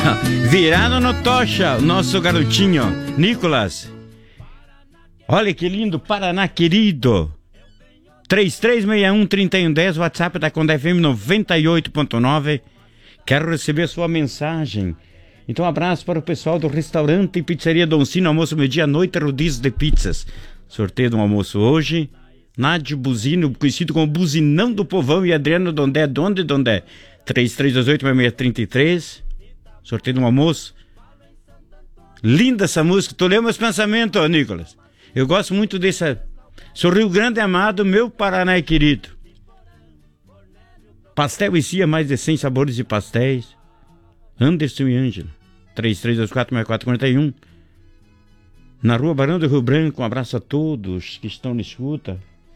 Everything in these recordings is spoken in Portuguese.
Virado no tocha, o nosso garotinho, Nicolas. Olha que lindo, Paraná querido. 3361-3110, WhatsApp da Conda FM 98.9. Quero receber a sua mensagem. Então, um abraço para o pessoal do restaurante e pizzaria Dom Cine, almoço meio-dia à noite, rodízio de pizzas. Sorteio do almoço hoje. Nádio Buzino, conhecido como Buzinão do Povão, e Adriano Dondé, Donde? 3328-6633. Sorteio do almoço. Linda essa música. Tu leu meus pensamentos, Nicolas? Eu gosto muito dessa. Sou Rio Grande amado, meu Paraná é querido. Pastel e Cia, mais de 100 sabores de pastéis. Anderson e Ângela. 3324-6441. Na Rua Barão do Rio Branco. Um abraço a todos que estão na escuta.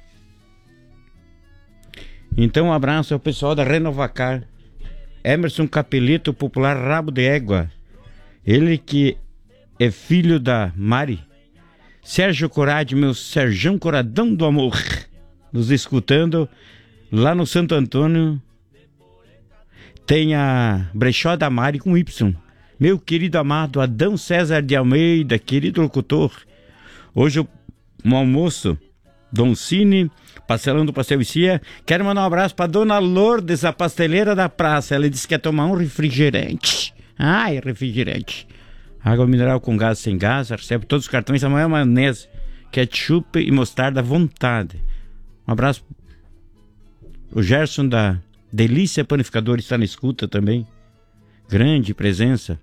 Então, um abraço ao pessoal da Renovacar. Emerson Capelito, popular Rabo de Égua. Ele que é filho da Mari. Sérgio Corade, meu Serjão Coradão do Amor. Nos escutando lá no Santo Antônio. Tem a Brechó da Mari com Y. Meu querido amado Adão César de Almeida, querido locutor. Hoje um almoço, Dom Cine, parcelando pastel e Cia. Quero mandar um abraço para Dona Lourdes, a pasteleira da praça. Ela disse que quer tomar um refrigerante. Ai, refrigerante. Água mineral com gás, sem gás. Recebe todos os cartões, amanhã maionese, ketchup e mostarda à vontade. Um abraço. O Gerson da Delícia Panificador está na escuta também. Grande presença.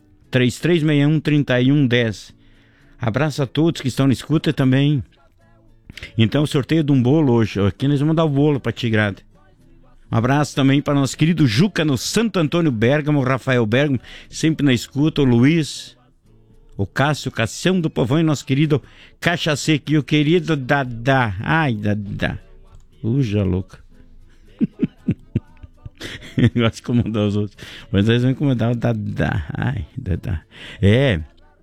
3361-3110. Abraço a todos que estão na escuta também. Então, sorteio de um bolo hoje. Aqui nós vamos dar o bolo para Tigrada. Um abraço também para nosso querido Juca no Santo Antônio Bérgamo, o Rafael Bérgamo, sempre na escuta, o Luiz, o Cássio, Cassião do Povão e nosso querido Cachace aqui, o querido Dadá. Ai, Dadá. Uja, louca. Gosto de incomodar os outros. Mas eles vão incomodar o Dadá. Ai, Dadá. É.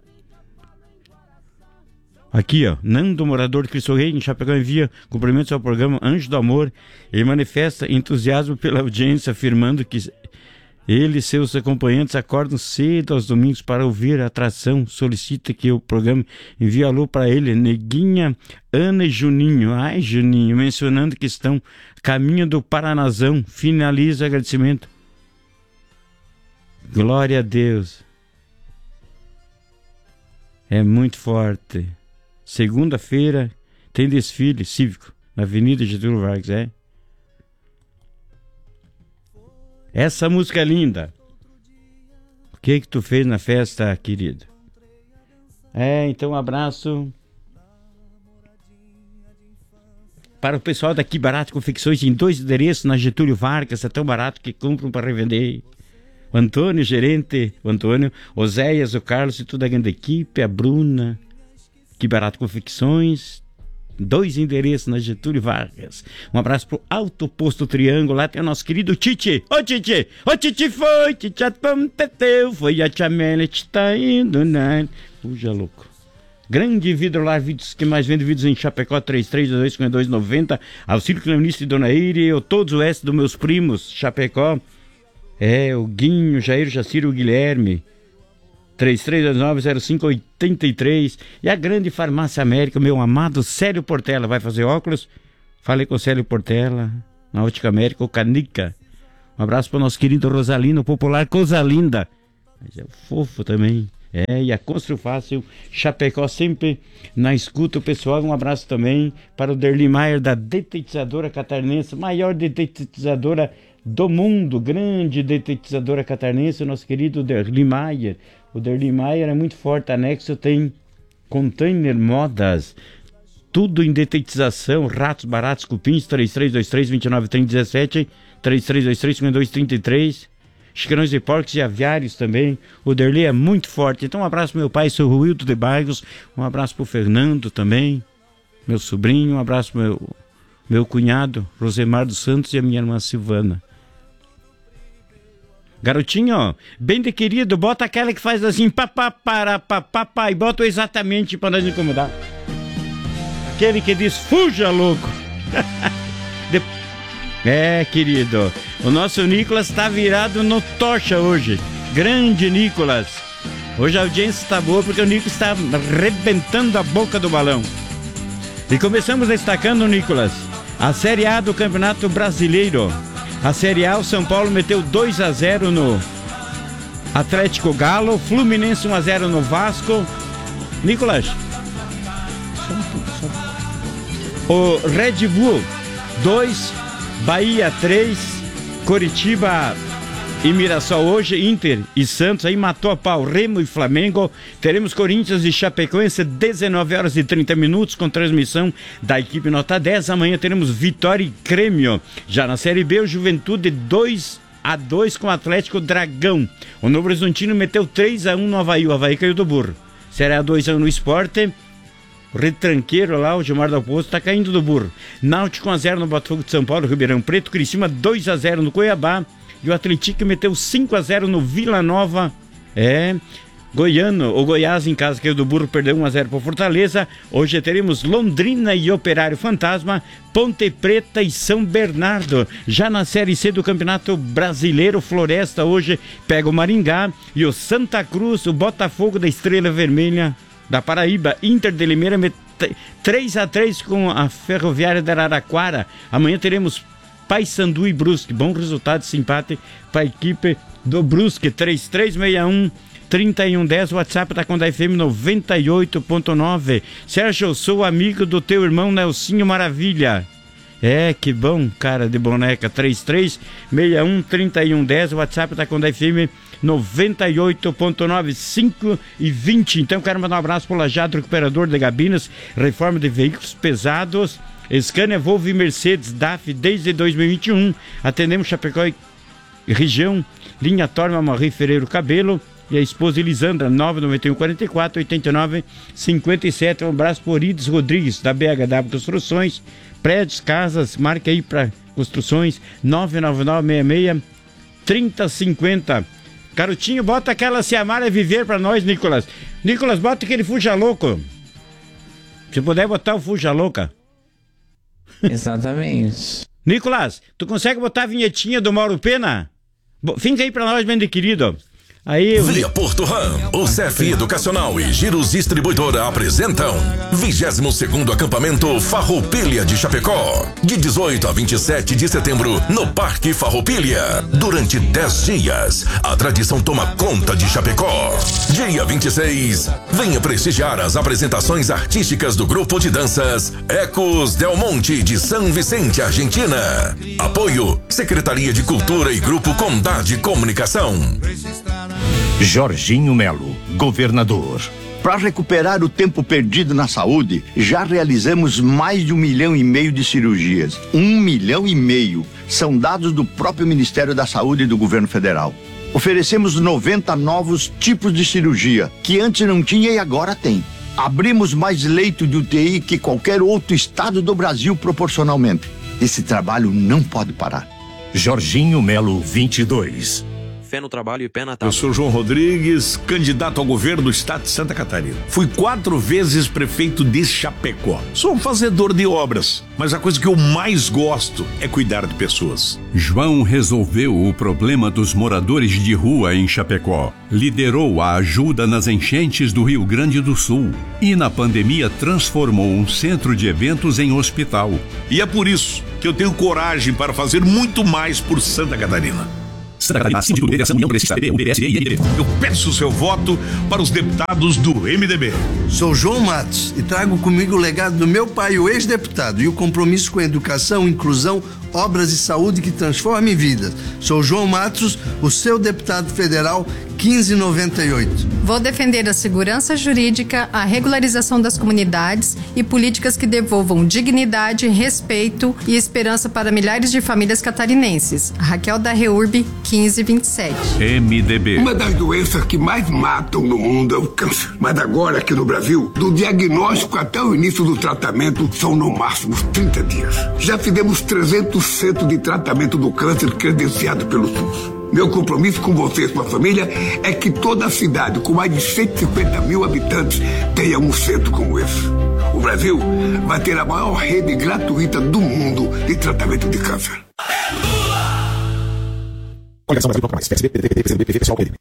Aqui, ó, Nando, morador de Cristo Rei, em Chapecó, envia cumprimentos ao programa Anjo do Amor. Ele manifesta entusiasmo pela audiência, afirmando que ele e seus acompanhantes acordam cedo aos domingos para ouvir a atração. Solicita que o programa envie alô para ele, Neguinha, Ana e Juninho. Ai, Juninho, mencionando que estão caminho do Paranazão. Finaliza o agradecimento. Glória a Deus. É muito forte. Segunda-feira tem desfile cívico na Avenida Getúlio Vargas, é? Essa música é linda. O que tu fez na festa, querido? Então um abraço para o pessoal daqui Barato Confecções em 2 endereços na Getúlio Vargas, é tão barato que compram para revender. O Antônio, gerente, o Antônio, o Zéias, o Carlos e toda a grande equipe, a Bruna. Que Barato Confecções, 2 endereços na Getúlio Vargas. Um abraço pro Alto Posto Triângulo, lá tem o nosso querido Titi. Ô Titi foi, Titi aponteteu, foi a Tchamele, tá indo, né? Puxa, louco. Grande Vidrolar Vídeos, que mais vende vídeos em Chapecó, 3322-5290. Auxílio Cleonice e Dona Ire, eu todos o S dos meus primos, Chapecó. O Guinho, Jair, Jaciro, o Guilherme. 3329-0583. E a Grande Farmácia América, meu amado Célio Portela, vai fazer óculos? Falei com o Célio Portela, na Ótica América, o Canica. Um abraço para o nosso querido Rosalino, popular Cosalinda. Mas é fofo também. E a Constru Fácil, Chapecó, sempre na escuta o pessoal. Um abraço também para o Derli Maier, da Detetizadora Catarinense, maior detetizadora do mundo, grande detetizadora catarinense, o nosso querido Derli Maier. O Derli Maier é muito forte, anexo tem container modas, tudo em detetização, ratos, baratos, cupins, 3323-293017, 3323-5233, chicarões de porcos e aviários também. O Derli é muito forte. Então um abraço pro meu pai, seu Ruildo de Bargos, um abraço pro Fernando também, meu sobrinho, um abraço pro meu cunhado, Rosemar dos Santos, e a minha irmã Silvana. Garotinho, bem de querido, bota aquela que faz assim, papapá, e bota exatamente para nós incomodar. Aquele que diz, fuja, louco. Querido, o nosso Nicolas está virado no tocha hoje. Grande Nicolas. Hoje a audiência está boa porque o Nicolas está arrebentando a boca do balão. E começamos destacando, Nicolas, a Série A do Campeonato Brasileiro. A Série A, o São Paulo meteu 2-0 no Atlético Galo, Fluminense 1-0 no Vasco. Nicolas, o Red Bull 2, Bahia 3, Coritiba e Mirassol hoje, Inter e Santos, aí matou a pau, Remo e Flamengo. Teremos Corinthians e Chapecoense, 19h30, com transmissão da equipe Nota 10. Amanhã teremos Vitória e Grêmio. Já na Série B, o Juventude 2-2 com o Atlético Dragão. O Novo Horizontino meteu 3-1 no Avaí, o Avaí caiu do burro. Série A 2-1 no Sport. O retranqueiro lá, o Gilmar Dal Posto, tá caindo do burro. Náutico 1-0 no Botafogo de São Paulo, Ribeirão Preto. Criciúma 2-0 no Cuiabá. E o Atlético meteu 5-0 no Vila Nova. O Goiás em casa caiu do burro, perdeu 1-0 para Fortaleza. Hoje teremos Londrina e Operário Fantasma, Ponte Preta e São Bernardo. Já na Série C do Campeonato Brasileiro, Floresta hoje pega o Maringá. E o Santa Cruz, o Botafogo da Estrela Vermelha da Paraíba, Inter de Limeira 3-3 com a Ferroviária de Araraquara. Amanhã teremos Paysandu e Brusque. Bom resultado, esse empate para a equipe do Brusque. 3361-3110. O WhatsApp da Conda FM 98.9. Sérgio, eu sou amigo do teu irmão Nelsinho Maravilha. Que bom, cara de boneca. 3361-3110. O WhatsApp da Conda FM 98.9, 5h20. Então quero mandar um abraço para o Lajado Recuperador de Gabinas, reforma de veículos pesados, Scania, Volvo e Mercedes, DAF desde 2021. Atendemos Chapecó e região, linha Torma, Morri Ferreiro Cabelo. E a esposa Elisandra, 991-44-89-57. Um abraço por Ides Rodrigues, da BHW Construções, prédios, casas, marca aí para construções, 999-66-3050. Carotinho, bota aquela Se Amar é Viver pra nós, Nicolas. Nicolas, bota aquele Fuja Louco. Se puder botar o Fuja Louca. Exatamente. Nicolas, tu consegue botar a vinhetinha do Mauro Pena? Finca aí pra nós, bem querido. Aí, Via Porto Ram, o CEF Educacional e Giros Distribuidora apresentam 22º Acampamento Farroupilha de Chapecó, de 18 a 27 de setembro, no Parque Farroupilha. Durante 10 dias, a tradição toma conta de Chapecó. Dia 26, venha prestigiar as apresentações artísticas do grupo de danças Ecos Del Monte de São Vicente, Argentina. Apoio, Secretaria de Cultura e Grupo Condade Comunicação. Jorginho Melo, governador. Para recuperar o tempo perdido na saúde, já realizamos mais de 1,5 milhão de cirurgias. 1,5 milhão. São dados do próprio Ministério da Saúde e do Governo Federal. Oferecemos 90 novos tipos de cirurgia, que antes não tinha e agora tem. Abrimos mais leito de UTI que qualquer outro estado do Brasil proporcionalmente. Esse trabalho não pode parar. Jorginho Melo, 22. Fé no trabalho e pé na tábua. Eu sou João Rodrigues, candidato ao governo do estado de Santa Catarina. Fui 4 vezes prefeito de Chapecó. Sou um fazedor de obras, mas a coisa que eu mais gosto é cuidar de pessoas. João resolveu o problema dos moradores de rua em Chapecó. Liderou a ajuda nas enchentes do Rio Grande do Sul. E na pandemia transformou um centro de eventos em hospital. E é por isso que eu tenho coragem para fazer muito mais por Santa Catarina. Santa Catarina, Síndico de Federação, União Progressista, PB, PSDB e MDB. Eu peço o seu voto para os deputados do MDB. Sou João Matos e trago comigo o legado do meu pai, o ex-deputado, e o compromisso com a educação, inclusão, obras e saúde que transformem vidas. Sou João Matos, o seu deputado federal, 1598. Vou defender a segurança jurídica, a regularização das comunidades e políticas que devolvam dignidade, respeito e esperança para milhares de famílias catarinenses. Raquel da Reurb, 1527. MDB. Uma das doenças que mais matam no mundo é o câncer. Mas agora, aqui no Brasil, do diagnóstico até o início do tratamento, são no máximo 30 dias. Já fizemos 300 centros de tratamento do câncer credenciado pelo SUS. Meu compromisso com você e sua família é que toda a cidade, com mais de 150 mil habitantes, tenha um centro como esse. O Brasil vai ter a maior rede gratuita do mundo de tratamento de câncer. Coligação Brasil, PSDB, PDT, PCdoB, PV, PSOL, PDB.